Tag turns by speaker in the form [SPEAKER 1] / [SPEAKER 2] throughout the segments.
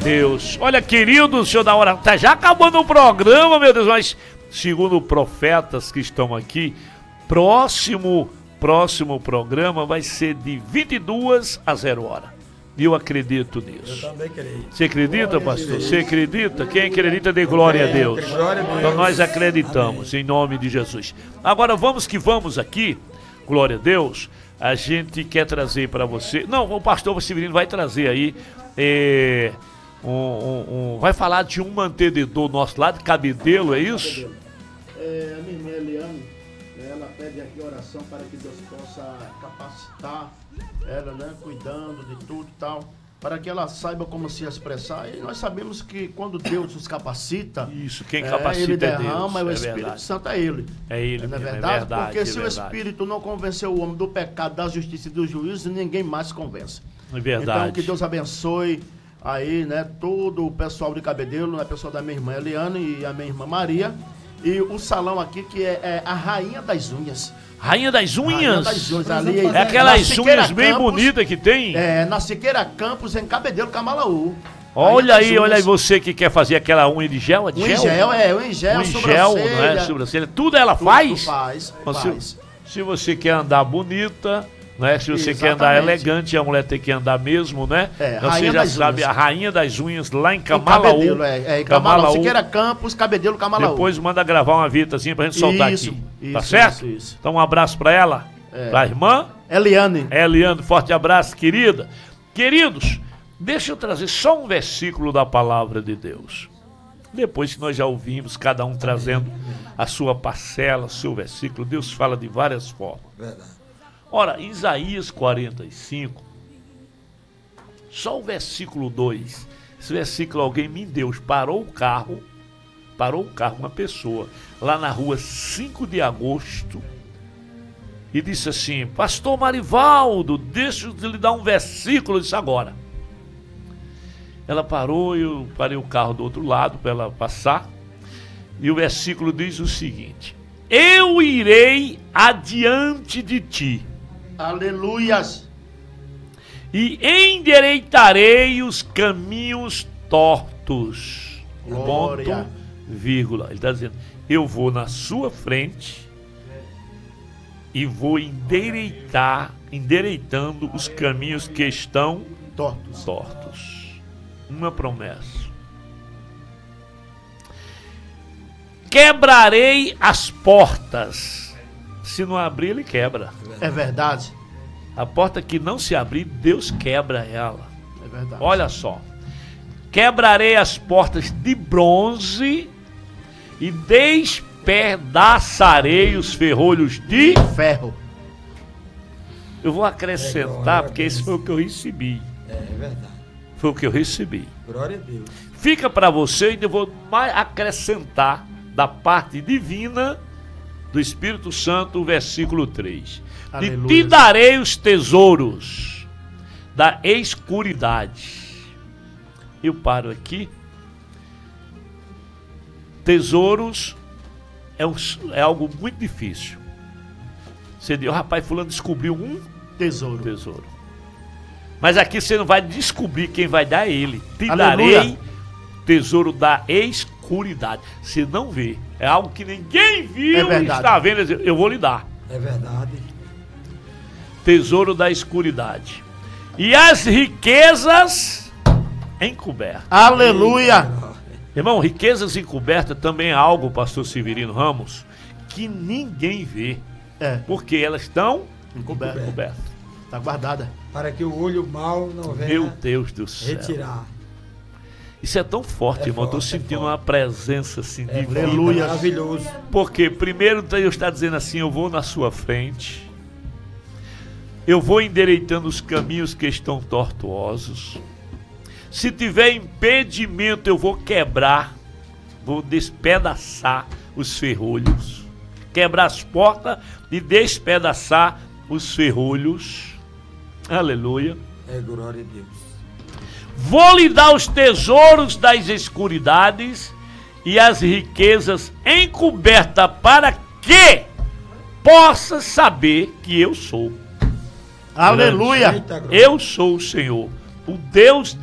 [SPEAKER 1] Deus. Olha, querido, o senhor da hora, tá já acabando o programa, meu Deus, mas segundo profetas que estão aqui, próximo programa vai ser de 22 a 0 hora. E eu acredito nisso. Eu também creio. Você acredita, pastor? Você acredita? Quem acredita, dê glória a Deus. Então nós acreditamos, em nome de Jesus. Agora vamos que vamos aqui, glória a Deus. A gente quer trazer para você. Não, o pastor Severino vai trazer aí. Vai falar de um mantenedor nosso lá de Cabedelo, é isso?
[SPEAKER 2] A minha irmã Eliane, ela pede aqui oração para que Deus possa capacitar ela, né, cuidando de tudo e tal, para que ela saiba como se expressar. E nós sabemos que quando Deus nos capacita,
[SPEAKER 1] isso, quem capacita
[SPEAKER 2] ele derrama,
[SPEAKER 1] é Deus,
[SPEAKER 2] o Espírito Santo é Ele.
[SPEAKER 1] É Ele,
[SPEAKER 2] não é verdade?
[SPEAKER 1] É verdade,
[SPEAKER 2] porque se o Espírito não convencer o homem do pecado, da justiça e do juízo, ninguém mais convence.
[SPEAKER 1] É verdade.
[SPEAKER 2] Então que Deus abençoe aí, né, todo o pessoal de Cabedelo, a pessoa da minha irmã Eliane e a minha irmã Maria, e o salão aqui que é a Rainha das Unhas.
[SPEAKER 1] Rainha das Unhas?
[SPEAKER 2] Rainha das Unhas. Ali,
[SPEAKER 1] é aquelas unhas bem bonitas que tem?
[SPEAKER 2] Na Siqueira Campos, em Cabedelo, Camalaú.
[SPEAKER 1] Olha aí você que quer fazer aquela unha de gel.
[SPEAKER 2] O em gel,
[SPEAKER 1] sobrancelha. Não é sobrancelha. Tudo ela faz?
[SPEAKER 2] Faz.
[SPEAKER 1] Se você quer andar bonita, né? Se você quer andar elegante, a mulher tem que andar mesmo, né? Você já sabe, a Rainha das Unhas lá em Camalaú.
[SPEAKER 2] Em Camalaú. Siqueira Campos, Cabedelo, Camalaú.
[SPEAKER 1] Depois manda gravar uma vinhetazinha pra gente soltar aqui. Tá certo?
[SPEAKER 2] Isso.
[SPEAKER 1] Então um abraço pra ela, pra irmã
[SPEAKER 2] Eliane,
[SPEAKER 1] forte abraço, querida. Queridos, deixa eu trazer só um versículo da palavra de Deus. Depois que nós já ouvimos, cada um trazendo a sua parcela, o seu versículo, Deus fala de várias formas.
[SPEAKER 3] Verdade.
[SPEAKER 1] Ora, Isaías 45, só o versículo 2, esse versículo alguém me deu, parou o carro, uma pessoa, lá na rua 5 de agosto, e disse assim: Pastor Marivaldo, deixa eu lhe dar um versículo, disse agora. Ela parou, eu parei o carro do outro lado para ela passar, e o versículo diz o seguinte: eu irei adiante de ti.
[SPEAKER 2] Aleluias.
[SPEAKER 1] E endireitarei os caminhos tortos.
[SPEAKER 2] Glória.
[SPEAKER 1] Ponto, vírgula. Ele está dizendo, eu vou na sua frente e vou endireitando os caminhos que estão tortos. Uma promessa. Quebrarei as portas. Se não abrir, ele quebra.
[SPEAKER 2] É verdade.
[SPEAKER 1] A porta que não se abrir, Deus quebra ela.
[SPEAKER 2] É verdade.
[SPEAKER 1] Olha só. Quebrarei as portas de bronze e despedaçarei os ferrolhos de
[SPEAKER 2] ferro.
[SPEAKER 1] Eu vou acrescentar, porque esse foi o que eu recebi.
[SPEAKER 3] É verdade.
[SPEAKER 1] Foi o que eu recebi.
[SPEAKER 3] Glória a Deus.
[SPEAKER 1] Fica para você, e ainda vou mais acrescentar da parte divina do Espírito Santo, o versículo 3.
[SPEAKER 2] Aleluia.
[SPEAKER 1] De ti darei os tesouros da escuridade. Eu paro aqui. Tesouros é algo muito difícil. Você diz, rapaz, fulano descobriu um tesouro. Mas aqui você não vai descobrir, quem vai dar é ele. Te
[SPEAKER 2] Aleluia.
[SPEAKER 1] darei tesouro da escuridade. Você não vê. É algo que ninguém viu e está vendo. Eu vou lhe dar.
[SPEAKER 3] É verdade.
[SPEAKER 1] Tesouro da escuridade. E as riquezas encobertas.
[SPEAKER 2] Aleluia.
[SPEAKER 1] Irmão, riquezas encobertas também é algo, pastor Severino Ramos, que ninguém vê. Porque elas estão encobertas.
[SPEAKER 2] Está guardada.
[SPEAKER 3] Para que o olho mau não venha.
[SPEAKER 1] Meu Deus do céu.
[SPEAKER 3] Retirar.
[SPEAKER 1] Isso é tão forte, irmão. Estou sentindo uma presença assim divina.
[SPEAKER 2] Aleluia.
[SPEAKER 3] Maravilhoso.
[SPEAKER 1] Porque primeiro Deus está dizendo assim, eu vou na sua frente. Eu vou endireitando os caminhos que estão tortuosos. Se tiver impedimento, eu vou quebrar. Vou despedaçar os ferrolhos. Quebrar as portas e despedaçar os ferrolhos. Aleluia.
[SPEAKER 3] É glória a Deus.
[SPEAKER 1] Vou lhe dar os tesouros das escuridades e as riquezas encobertas para que possa saber que eu sou.
[SPEAKER 2] Aleluia.
[SPEAKER 1] Eu sou o Senhor, o Deus de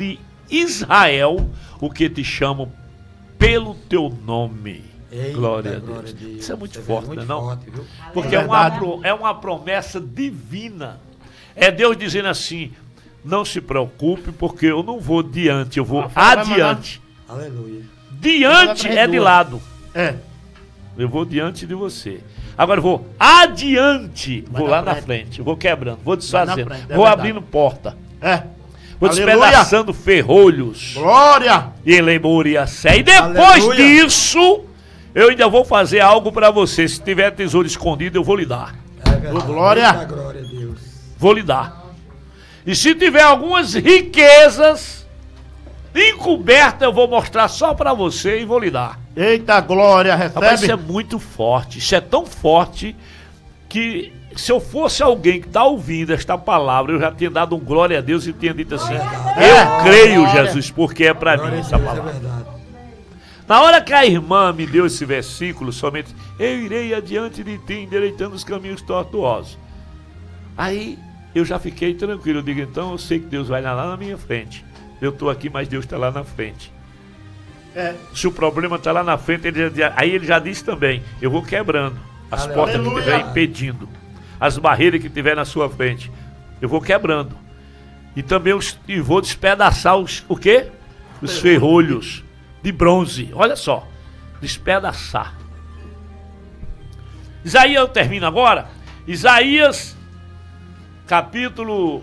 [SPEAKER 1] Israel, o que te chamam pelo teu nome.
[SPEAKER 3] Eita,
[SPEAKER 1] Glória a Deus. Isso é muito forte,
[SPEAKER 3] muito
[SPEAKER 1] não é?
[SPEAKER 3] forte, viu?
[SPEAKER 1] Porque
[SPEAKER 2] É
[SPEAKER 1] é uma promessa divina. É Deus dizendo assim, não se preocupe, porque eu não vou diante, eu vou adiante.
[SPEAKER 3] Aleluia.
[SPEAKER 1] Diante é de lado.
[SPEAKER 2] É.
[SPEAKER 1] Eu vou diante de você. Agora eu vou adiante,
[SPEAKER 2] Vai
[SPEAKER 1] vou
[SPEAKER 2] na
[SPEAKER 1] lá na
[SPEAKER 2] frente.
[SPEAKER 1] frente, vou quebrando, vou
[SPEAKER 2] Vai
[SPEAKER 1] desfazendo,
[SPEAKER 2] na frente, é
[SPEAKER 1] vou
[SPEAKER 2] verdade.
[SPEAKER 1] abrindo porta,
[SPEAKER 2] É.
[SPEAKER 1] vou
[SPEAKER 2] Aleluia.
[SPEAKER 1] despedaçando ferrolhos.
[SPEAKER 2] Glória.
[SPEAKER 1] E elemoria sé. E depois
[SPEAKER 3] Aleluia.
[SPEAKER 1] disso, eu ainda vou fazer algo para você. Se tiver tesouro escondido, eu vou lhe dar.
[SPEAKER 3] É verdade.
[SPEAKER 2] glória.
[SPEAKER 3] Eita, glória a Deus.
[SPEAKER 1] Vou lhe dar. E se tiver algumas riquezas encobertas, eu vou mostrar só para você e vou lhe dar.
[SPEAKER 2] Eita, glória.
[SPEAKER 1] Rapaz, isso é
[SPEAKER 2] Recebe.
[SPEAKER 1] muito forte. Isso é tão forte que se eu fosse alguém que está ouvindo esta palavra, eu já tinha dado um glória a Deus e tinha dito assim, eu creio,
[SPEAKER 2] Glória.
[SPEAKER 1] Jesus, porque é para mim
[SPEAKER 3] Glória a
[SPEAKER 1] essa
[SPEAKER 3] Deus, é
[SPEAKER 1] palavra.
[SPEAKER 3] verdade.
[SPEAKER 1] Na hora que a irmã me deu esse versículo, somente, eu irei adiante de ti, endireitando os caminhos tortuosos. Aí eu já fiquei tranquilo, eu digo, então eu sei que Deus vai lá na minha frente. Eu estou aqui, mas Deus está lá na frente.
[SPEAKER 2] É.
[SPEAKER 1] Se o problema está lá na frente, aí ele já disse também, eu vou quebrando as
[SPEAKER 3] Aleluia.
[SPEAKER 1] portas que estiver impedindo, as barreiras que tiver na sua frente, eu vou quebrando. E também e vou despedaçar o quê? Os ferrolhos de bronze. Olha só, despedaçar. Isaías, eu termino agora. Isaías, capítulo,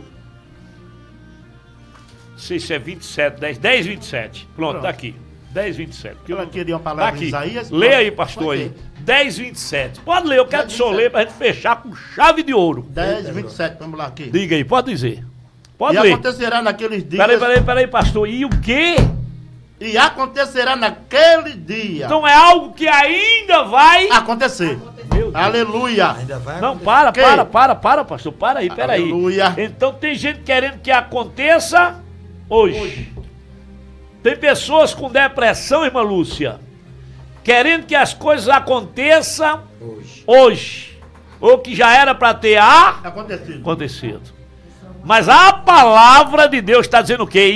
[SPEAKER 1] não sei se é 27, 10, 27. Pronto,
[SPEAKER 2] Pronto.
[SPEAKER 1] tá aqui. 10, 27. Que
[SPEAKER 2] Ela
[SPEAKER 1] eu-
[SPEAKER 2] queria uma
[SPEAKER 1] Tá
[SPEAKER 2] palavra
[SPEAKER 1] aqui.
[SPEAKER 2] de Isaías?
[SPEAKER 1] Lê aí, pastor,
[SPEAKER 2] Pode
[SPEAKER 1] aí.
[SPEAKER 2] ler.
[SPEAKER 1] 10, 27. Pode ler, eu quero que o senhor
[SPEAKER 2] 10,
[SPEAKER 1] lê pra gente fechar com chave de ouro.
[SPEAKER 2] 10, 27, vamos lá aqui.
[SPEAKER 1] Diga aí, pode dizer. Pode
[SPEAKER 2] E
[SPEAKER 1] ler.
[SPEAKER 2] acontecerá naqueles dias.
[SPEAKER 1] Peraí, pastor. E o quê?
[SPEAKER 2] E acontecerá naquele dia.
[SPEAKER 1] Então é algo que ainda vai.
[SPEAKER 2] Acontecer.
[SPEAKER 1] Meu Deus.
[SPEAKER 2] Aleluia.
[SPEAKER 3] Ainda vai
[SPEAKER 1] Não,
[SPEAKER 3] acontecer.
[SPEAKER 1] para, pastor. Para aí, peraí.
[SPEAKER 2] Aleluia.
[SPEAKER 1] Então tem gente querendo que aconteça hoje. Tem pessoas com depressão, irmã Lúcia, querendo que as coisas aconteçam
[SPEAKER 3] Hoje.
[SPEAKER 1] hoje. Ou que já era para ter
[SPEAKER 2] Acontecido.
[SPEAKER 1] acontecido. Mas a palavra de Deus está dizendo o quê?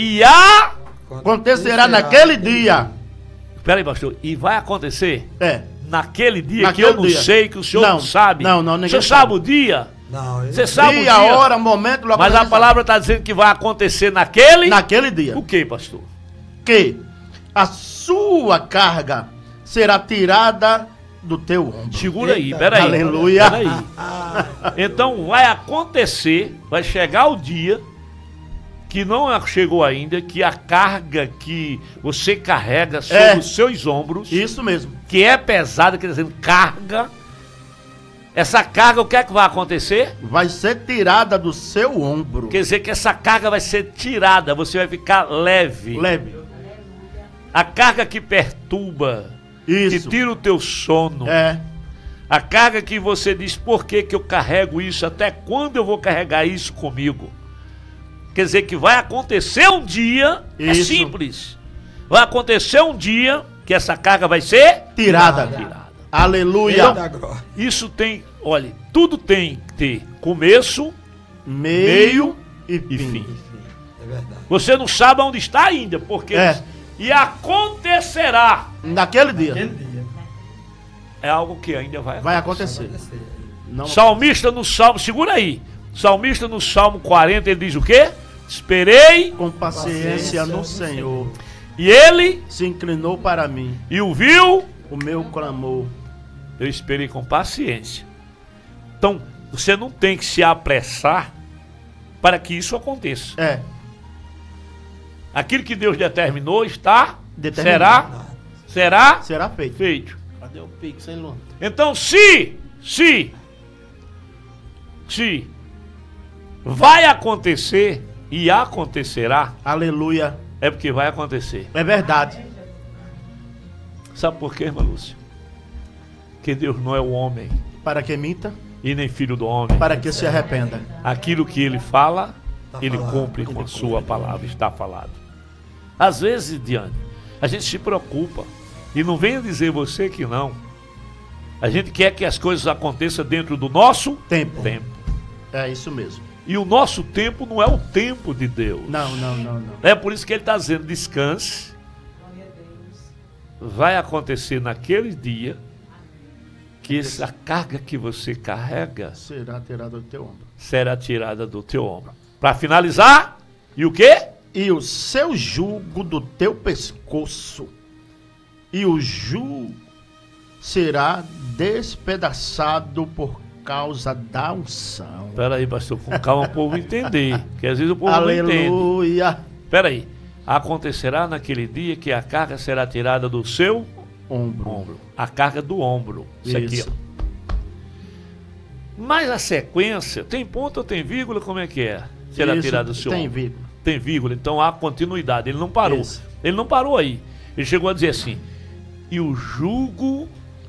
[SPEAKER 2] Acontecerá naquele dia.
[SPEAKER 1] Peraí, pastor. E vai acontecer
[SPEAKER 2] É.
[SPEAKER 1] naquele dia
[SPEAKER 2] Naquele
[SPEAKER 1] que eu não
[SPEAKER 2] dia.
[SPEAKER 1] sei, que o senhor não sabe.
[SPEAKER 2] Não,
[SPEAKER 1] O
[SPEAKER 2] ninguém
[SPEAKER 1] senhor sabe
[SPEAKER 2] sabe.
[SPEAKER 1] o dia?
[SPEAKER 3] Não,
[SPEAKER 1] Você sabe o
[SPEAKER 2] Dia,
[SPEAKER 1] dia?
[SPEAKER 2] hora, momento, local.
[SPEAKER 1] Mas a palavra está dizendo que vai acontecer naquele...
[SPEAKER 2] Naquele dia.
[SPEAKER 1] O que, pastor?
[SPEAKER 2] Que a sua carga será tirada do teu ombro.
[SPEAKER 1] Segura aí,
[SPEAKER 3] Eita,
[SPEAKER 1] peraí.
[SPEAKER 2] aleluia.
[SPEAKER 1] Peraí. Então vai acontecer, vai chegar o dia que não chegou ainda, que a carga que você carrega sobre os seus ombros,
[SPEAKER 2] Isso mesmo.
[SPEAKER 1] que é pesada, quer dizer, carga, essa carga, o que é que vai acontecer?
[SPEAKER 2] Vai ser tirada do seu ombro.
[SPEAKER 1] Quer dizer que essa carga vai ser tirada, você vai ficar leve.
[SPEAKER 2] Leve.
[SPEAKER 1] A carga que perturba,
[SPEAKER 2] Isso.
[SPEAKER 1] que tira o teu sono,
[SPEAKER 2] É.
[SPEAKER 1] a carga que você diz, por que que eu carrego isso? Até quando eu vou carregar isso comigo? Quer dizer que vai acontecer um dia, é
[SPEAKER 2] Isso.
[SPEAKER 1] simples, vai acontecer um dia que essa carga vai ser
[SPEAKER 2] Tirada.
[SPEAKER 1] tirada.
[SPEAKER 2] Aleluia.
[SPEAKER 3] Eita, glória.
[SPEAKER 1] Isso tem, olha, tudo tem que ter começo,
[SPEAKER 2] Meio e
[SPEAKER 1] e
[SPEAKER 2] fim.
[SPEAKER 1] fim.
[SPEAKER 3] É verdade.
[SPEAKER 1] Você não sabe onde está ainda, porque...
[SPEAKER 2] É.
[SPEAKER 1] E acontecerá.
[SPEAKER 2] Naquele dia.
[SPEAKER 1] É algo que ainda
[SPEAKER 2] Vai acontecer. Não.
[SPEAKER 1] Salmista no Salmo, segura aí. Salmista no Salmo 40, ele diz o quê? Esperei,
[SPEAKER 2] Com paciência no Senhor.
[SPEAKER 1] e ele,
[SPEAKER 2] Se inclinou para mim.
[SPEAKER 1] e o viu,
[SPEAKER 2] O meu clamor.
[SPEAKER 1] eu esperei com paciência. Então, você não tem que se apressar para que isso aconteça.
[SPEAKER 2] É.
[SPEAKER 1] Aquilo que Deus determinou está,
[SPEAKER 2] Determinado.
[SPEAKER 1] será
[SPEAKER 2] Será feito.
[SPEAKER 1] feito.
[SPEAKER 2] Cadê o pix, hein, Luan?
[SPEAKER 1] Então, se vai acontecer e acontecerá,
[SPEAKER 2] Aleluia.
[SPEAKER 1] é porque vai acontecer.
[SPEAKER 2] É verdade.
[SPEAKER 1] Sabe por quê, irmã Lúcia? Que Deus não é o homem
[SPEAKER 2] Para que minta,
[SPEAKER 1] e nem filho do homem.
[SPEAKER 2] para que se arrependa.
[SPEAKER 1] Aquilo que ele fala,
[SPEAKER 3] Tá
[SPEAKER 1] ele
[SPEAKER 3] falado,
[SPEAKER 1] cumpre com a sua palavra, está falado. Às vezes, Diane, a gente se preocupa. E não venha dizer você que não. A gente quer que as coisas aconteçam dentro do nosso
[SPEAKER 2] Tempo.
[SPEAKER 1] tempo.
[SPEAKER 2] É isso mesmo.
[SPEAKER 1] E o nosso tempo não é o tempo de Deus.
[SPEAKER 2] Não.
[SPEAKER 1] É por isso que ele está dizendo, descanse. Vai acontecer naquele dia que essa carga que você carrega
[SPEAKER 2] Será tirada do teu ombro.
[SPEAKER 1] será tirada do teu ombro. Para finalizar, e o quê?
[SPEAKER 2] E o seu jugo do teu pescoço, e o jugo será despedaçado por causa da unção.
[SPEAKER 1] Espera aí, pastor, com calma o povo entender, porque às vezes o povo não entende.
[SPEAKER 2] Aleluia.
[SPEAKER 1] Espera aí, acontecerá naquele dia que a carga será tirada do seu
[SPEAKER 2] Ombro.
[SPEAKER 1] a carga do ombro. Isso aqui,
[SPEAKER 2] Isso.
[SPEAKER 1] ó. Mas a sequência, tem ponto ou tem vírgula, como é que é? Será
[SPEAKER 2] Isso,
[SPEAKER 1] tirada do seu
[SPEAKER 2] tem
[SPEAKER 1] ombro.
[SPEAKER 2] vírgula.
[SPEAKER 1] Tem vírgula, então há continuidade. Ele não parou.
[SPEAKER 2] Isso.
[SPEAKER 1] Ele não parou aí. Ele chegou a dizer assim: e o jugo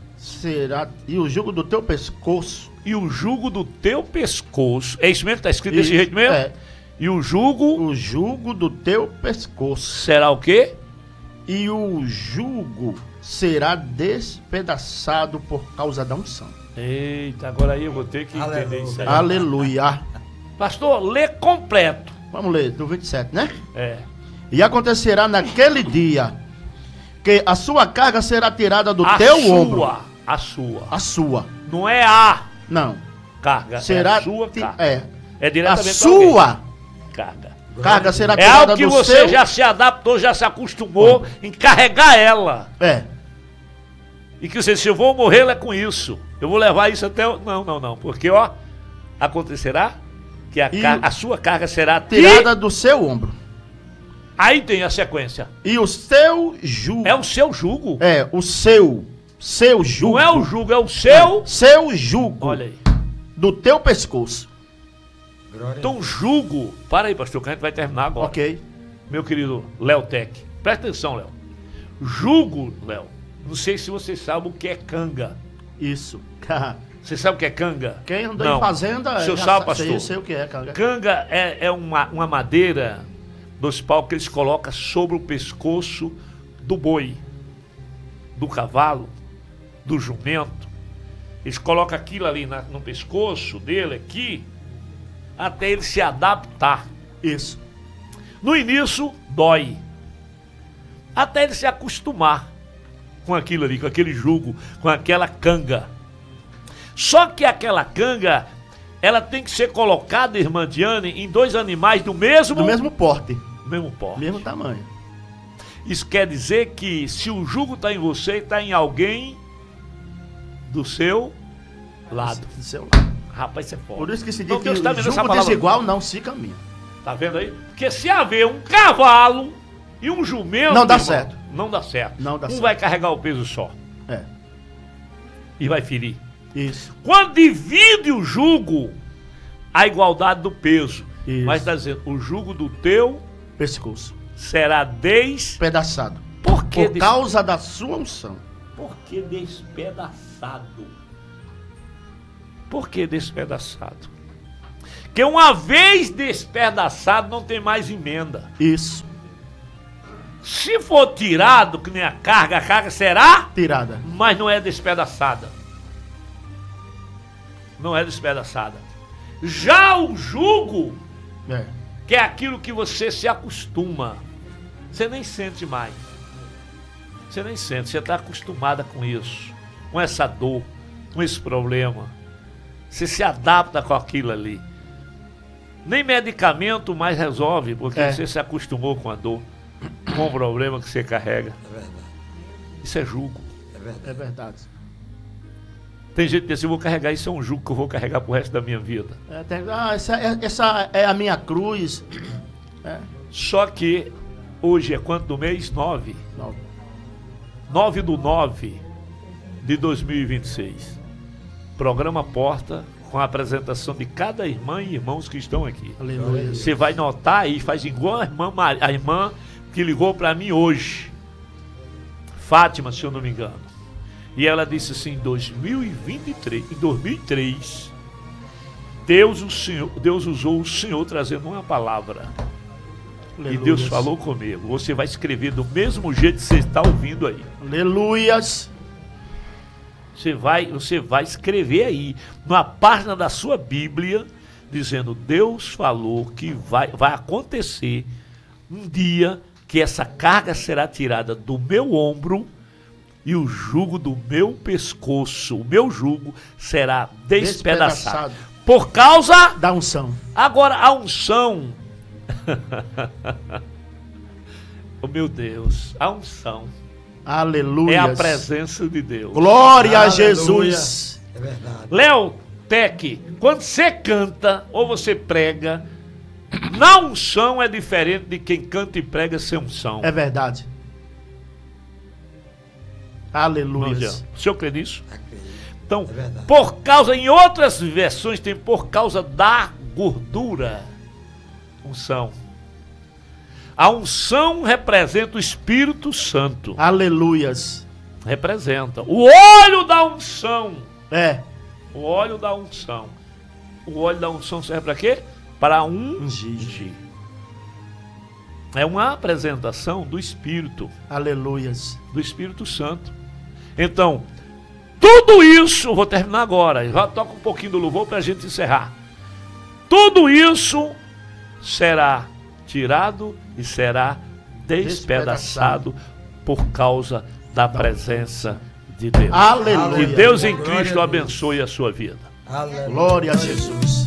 [SPEAKER 2] do teu pescoço.
[SPEAKER 1] e o jugo do teu pescoço. É isso mesmo que está escrito desse
[SPEAKER 2] Isso,
[SPEAKER 1] jeito mesmo?
[SPEAKER 2] é.
[SPEAKER 1] E o jugo
[SPEAKER 2] O jugo do teu pescoço.
[SPEAKER 1] será o quê?
[SPEAKER 2] E o jugo será despedaçado por causa da unção.
[SPEAKER 1] Eita, agora aí eu vou ter que entender
[SPEAKER 3] Aleluia.
[SPEAKER 1] isso aí.
[SPEAKER 2] Aleluia.
[SPEAKER 1] Pastor, lê completo.
[SPEAKER 2] Vamos ler, do 27, né?
[SPEAKER 1] É.
[SPEAKER 2] E acontecerá naquele dia que a sua carga será tirada do teu ombro.
[SPEAKER 1] A sua.
[SPEAKER 2] A sua.
[SPEAKER 1] Não é a
[SPEAKER 2] Não.
[SPEAKER 1] carga,
[SPEAKER 2] Será
[SPEAKER 1] é a sua carga.
[SPEAKER 2] É.
[SPEAKER 1] É
[SPEAKER 2] A
[SPEAKER 1] diretamente pra alguém.
[SPEAKER 2] sua
[SPEAKER 1] Carga.
[SPEAKER 2] carga será
[SPEAKER 1] É
[SPEAKER 2] tirada
[SPEAKER 1] algo que
[SPEAKER 2] do
[SPEAKER 1] você
[SPEAKER 2] seu...
[SPEAKER 1] já se adaptou, já se acostumou em carregar ela.
[SPEAKER 2] É.
[SPEAKER 1] E que você, se eu vou morrer, é com isso. Eu vou levar isso até... Não. Porque, ó, acontecerá que a sua carga será
[SPEAKER 2] Tirada do seu ombro.
[SPEAKER 1] Aí tem a sequência.
[SPEAKER 2] E o seu jugo.
[SPEAKER 1] É o seu jugo.
[SPEAKER 2] É, o seu jugo.
[SPEAKER 1] Não é o jugo, é o seu...
[SPEAKER 2] Seu jugo.
[SPEAKER 1] Olha aí.
[SPEAKER 2] Do teu pescoço.
[SPEAKER 3] Glória
[SPEAKER 1] Então, jugo... Para aí, pastor, que a gente vai terminar agora.
[SPEAKER 2] Ok.
[SPEAKER 1] Meu querido Léo Tech. Presta atenção, Léo. Jugo, Léo. Não sei se você sabe o que é canga.
[SPEAKER 2] Isso.
[SPEAKER 1] Você sabe o que é canga?
[SPEAKER 2] Quem andou
[SPEAKER 1] Não.
[SPEAKER 2] em fazenda...
[SPEAKER 1] O senhor
[SPEAKER 2] já
[SPEAKER 1] sabe, pastor?
[SPEAKER 2] Sei o que é, cara.
[SPEAKER 1] Canga é uma madeira dos paus que eles colocam sobre o pescoço do boi, do cavalo, do jumento. Eles colocam aquilo ali no pescoço dele, aqui, até ele se adaptar.
[SPEAKER 2] Isso.
[SPEAKER 1] No início, dói. Até ele se acostumar com aquilo ali, com aquele jugo, com aquela canga. Só que aquela canga, ela tem que ser colocada, irmã Diane, em dois animais do mesmo
[SPEAKER 2] porte.
[SPEAKER 1] porte.
[SPEAKER 2] Mesmo tamanho.
[SPEAKER 1] Isso quer dizer que se o jugo está em você, está em alguém do seu lado.
[SPEAKER 2] Do seu lado.
[SPEAKER 1] Rapaz, isso é foda.
[SPEAKER 2] Por isso que se diz
[SPEAKER 1] Então,
[SPEAKER 2] que
[SPEAKER 1] Deus tá me dando essa
[SPEAKER 2] jugo
[SPEAKER 1] palavra.
[SPEAKER 2] desigual não se caminha.
[SPEAKER 1] Tá vendo aí? Porque se haver um cavalo e um jumento...
[SPEAKER 2] Não dá
[SPEAKER 1] irmão,
[SPEAKER 2] certo.
[SPEAKER 1] Não dá certo.
[SPEAKER 2] Não dá
[SPEAKER 1] um
[SPEAKER 2] certo.
[SPEAKER 1] vai carregar o peso só
[SPEAKER 2] É.
[SPEAKER 1] e vai ferir.
[SPEAKER 2] Isso.
[SPEAKER 1] Quando divide o jugo, a igualdade do peso.
[SPEAKER 2] Isso.
[SPEAKER 1] Mas está dizendo, o jugo do teu
[SPEAKER 2] Pescoço.
[SPEAKER 1] será
[SPEAKER 2] Pedaçado.
[SPEAKER 1] Por que
[SPEAKER 2] Por causa da sua unção.
[SPEAKER 1] Por que despedaçado? Por que despedaçado? Porque uma vez despedaçado não tem mais emenda.
[SPEAKER 2] Isso.
[SPEAKER 1] Se for tirado, que nem a carga será,
[SPEAKER 2] Tirada.
[SPEAKER 1] mas não é despedaçada. Não é despedaçada. Já o jugo,
[SPEAKER 2] É.
[SPEAKER 1] que é aquilo que você se acostuma, você nem sente mais. Você nem sente, você está acostumada com isso, com essa dor, com esse problema. Você se adapta com aquilo ali. Nem medicamento mais resolve, porque você se acostumou com a dor, com o problema que você carrega.
[SPEAKER 3] É verdade.
[SPEAKER 1] Isso é jugo.
[SPEAKER 3] É verdade.
[SPEAKER 2] É verdade.
[SPEAKER 1] Tem gente que diz assim, eu vou carregar, isso é um jugo que eu vou carregar pro resto da minha vida.
[SPEAKER 2] Essa é a minha cruz. É.
[SPEAKER 1] Só que hoje é quanto do mês? 9.
[SPEAKER 2] Não.
[SPEAKER 1] 9/9 de 2026. Programa Porta, com a apresentação de cada irmã e irmãos que estão aqui.
[SPEAKER 2] Aleluia.
[SPEAKER 1] Você vai notar aí, faz igual a irmã que ligou para mim hoje. Fátima, se eu não me engano. E ela disse assim, em 2003, Deus usou o Senhor trazendo uma palavra.
[SPEAKER 2] Aleluia.
[SPEAKER 1] E Deus falou comigo. Você vai escrever do mesmo jeito que você está ouvindo aí.
[SPEAKER 2] Aleluias.
[SPEAKER 1] Você vai escrever aí, na página da sua Bíblia, dizendo: Deus falou que vai acontecer um dia que essa carga será tirada do meu ombro e o jugo do meu pescoço, o meu jugo será despedaçado. Por causa
[SPEAKER 2] da unção.
[SPEAKER 1] Agora, a unção. Oh, meu Deus, a unção.
[SPEAKER 2] Aleluia.
[SPEAKER 1] É a presença de Deus.
[SPEAKER 2] Glória a Jesus.
[SPEAKER 3] É verdade.
[SPEAKER 1] Léo Tec, quando você canta ou você prega, na unção é diferente de quem canta e prega sem unção.
[SPEAKER 2] É verdade. Aleluia.
[SPEAKER 1] O senhor crê nisso?
[SPEAKER 3] Acredito.
[SPEAKER 1] Então,
[SPEAKER 3] É
[SPEAKER 1] por causa, em outras versões tem por causa da gordura. Unção. A unção representa o Espírito Santo.
[SPEAKER 2] Aleluias.
[SPEAKER 1] Representa. O óleo da unção.
[SPEAKER 2] É.
[SPEAKER 1] O óleo da unção. O óleo da unção serve para quê? Para
[SPEAKER 2] ungir.
[SPEAKER 1] É uma apresentação do Espírito.
[SPEAKER 2] Aleluias.
[SPEAKER 1] Do Espírito Santo. Então, tudo isso, vou terminar agora, já toca um pouquinho do louvor para a gente encerrar. Tudo isso será tirado e será despedaçado por causa da presença de Deus.
[SPEAKER 2] Aleluia.
[SPEAKER 1] Que Deus em Cristo abençoe a sua vida.
[SPEAKER 3] Aleluia.
[SPEAKER 2] Glória a Jesus.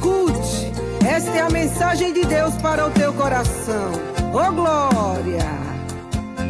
[SPEAKER 4] Escute, esta é a mensagem de Deus para o teu coração. Oh, glória!